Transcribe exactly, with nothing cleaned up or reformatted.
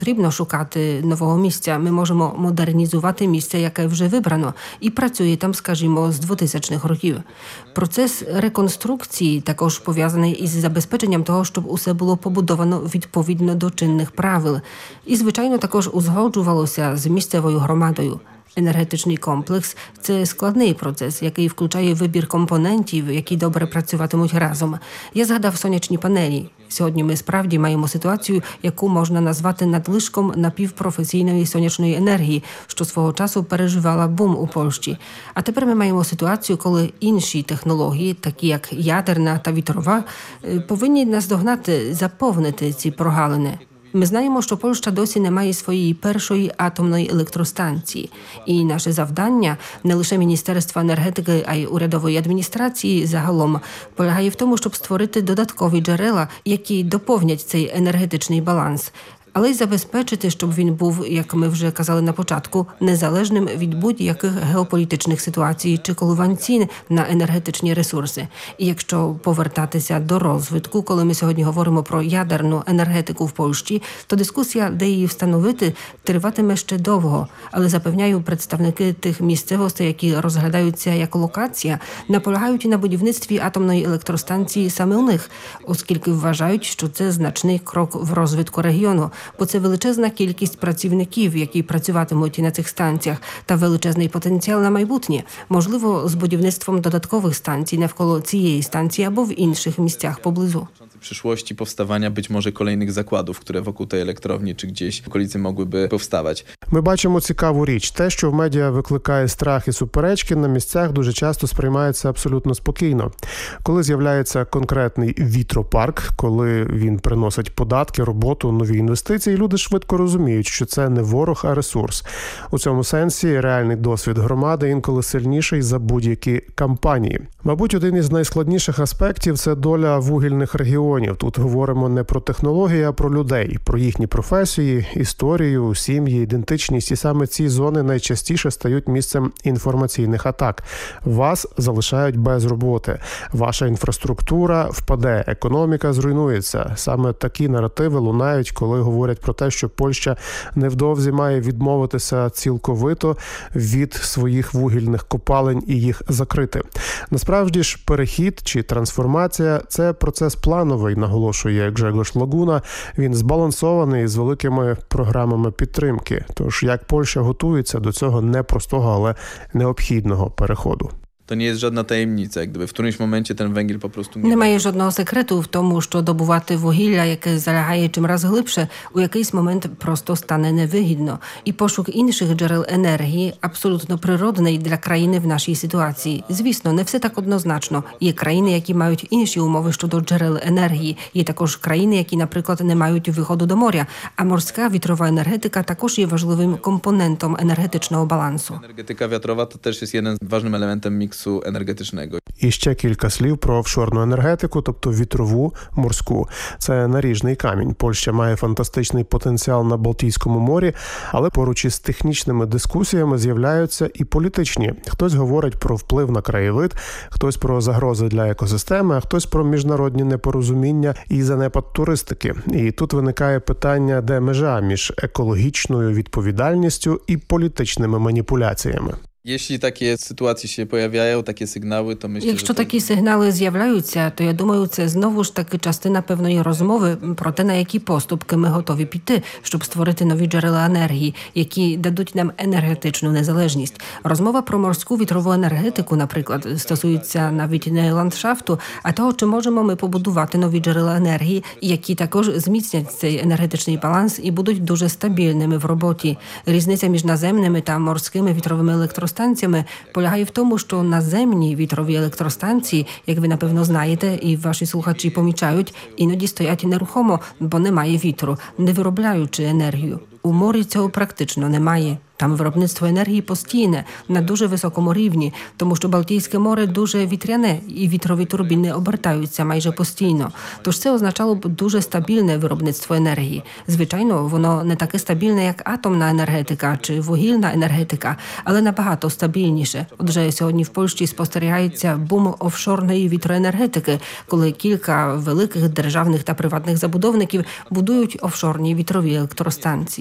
Потрібно шукати нового місця. Ми можемо модернізувати місце, яке вже вибрано, і працює там, скажімо, з двотисячних років. Процес реконструкції також пов'язаний із забезпеченням того, щоб усе було побудовано відповідно до чинних правил. І, звичайно, також узгоджувалося з місцевою громадою. Енергетичний комплекс – це складний процес, який включає вибір компонентів, які добре працюватимуть разом. Я згадав сонячні панелі. Сьогодні ми справді маємо ситуацію, яку можна назвати надлишком напівпрофесійної сонячної енергії, що свого часу переживала бум у Польщі. А тепер ми маємо ситуацію, коли інші технології, такі як ядерна та вітрова, повинні наздогнати, заповнити ці прогалини. Ми знаємо, що Польща досі не має своєї першої атомної електростанції. І наше завдання, не лише Міністерства енергетики, а й урядової адміністрації загалом, полягає в тому, щоб створити додаткові джерела, які доповнять цей енергетичний баланс. Але й забезпечити, щоб він був, як ми вже казали на початку, незалежним від будь-яких геополітичних ситуацій чи коливань цін на енергетичні ресурси. І якщо повертатися до розвитку, коли ми сьогодні говоримо про ядерну енергетику в Польщі, то дискусія, де її встановити, триватиме ще довго. Але запевняю, представники тих місцевостей, які розглядаються як локація, наполягають і на будівництві атомної електростанції саме у них, оскільки вважають, що це значний крок в розвитку регіону. Бо це величезна кількість працівників, які працюватимуть на цих станціях, та величезний потенціал на майбутнє. Можливо, з будівництвом додаткових станцій навколо цієї станції або в інших місцях поблизу. W przyszłości powstawania być może kolejnych zakładów, które wokół tej elektrowni czy gdzieś w okolicy mogłyby powstawać. Ми бачимо цікаву річ. Те, що в медіа викликає страх і суперечки, на місцях дуже часто сприймається абсолютно спокійно. Коли з'являється конкретний вітропарк, коли він приносить податки, роботу, нові інвестиції, люди швидко розуміють, що це не ворог, а ресурс. У цьому сенсі реальний досвід громади інколи сильніший за будь-які кампанії. Мабуть, один із найскладніших аспектів – це доля вугільних регіонів. Тут говоримо не про технології, а про людей, про їхні професії, історію, сім'ї, ідентичність. І саме ці зони найчастіше стають місцем інформаційних атак. Вас залишають без роботи. Ваша інфраструктура впаде, економіка зруйнується. Саме такі наративи лунають, коли говорять про те, що Польща невдовзі має відмовитися цілковито від своїх вугільних копалень і їх закрити. Насправді ж, перехід чи трансформація – це процес плановий, наголошує Гжегош Лагуна. Він збалансований з великими програмами підтримки. Тож, як Польща готується до цього непростого, але необхідного переходу? To nie jest żadna tajemnica, jak gdyby w którymś momencie ten węgiel po prostu nie... Немає жодного секрету в тому, що добувати вугілля, яке залягає чимраз глибше, у якийсь момент просто стане невигідно. І пошук інших джерел енергії абсолютно природний для країни в нашій ситуації. Звісно, не все так однозначно. Є країни, які мають інші умови щодо джерел енергії. Є також країни, які, наприклад, не мають виходу до моря. А морська вітрова енергетика також є важливим компонентом енергетичного балансу. Energetyka wiatrowa to też jest jeden ważnym elementem miksu енергетичного. І ще кілька слів про офшорну енергетику, тобто вітрову, морську. Це наріжний камінь. Польща має фантастичний потенціал на Балтійському морі, але поруч із технічними дискусіями з'являються і політичні. Хтось говорить про вплив на краєвид, хтось про загрози для екосистеми, а хтось про міжнародні непорозуміння і занепад туристики. І тут виникає питання, де межа між екологічною відповідальністю і політичними маніпуляціями. Jeśli takie sytuacje się pojawiają, takie sygnały, to myślę, Якщо że to... такі сигнали з'являються, то я думаю, це знову ж таки частина певної розмови про те, на які поступки ми готові піти, щоб створити нові джерела енергії, які дадуть нам енергетичну незалежність. Розмова про морську вітрову енергетику, наприклад, стосується навіть не ландшафту, а того, чи можемо ми побудувати нові джерела енергії, які також зміцнять цей енергетичний баланс і будуть дуже стабільними в роботі. Різниця між наземними та морськими вітровими електростанціями електростанціями полягає в тому, що наземні вітрові електростанції, як ви, напевно, знаєте, і ваші слухачі помічають, іноді стоять нерухомо, бо немає вітру, не виробляючи енергію. У морі цього практично немає. Там виробництво енергії постійне, на дуже високому рівні, тому що Балтійське море дуже вітряне і вітрові турбіни обертаються майже постійно. Тож це означало б дуже стабільне виробництво енергії. Звичайно, воно не таке стабільне, як атомна енергетика чи вугільна енергетика, але набагато стабільніше. Отже, сьогодні в Польщі спостерігається бум офшорної вітроенергетики, коли кілька великих державних та приватних забудовників будують офшорні вітрові електростанції.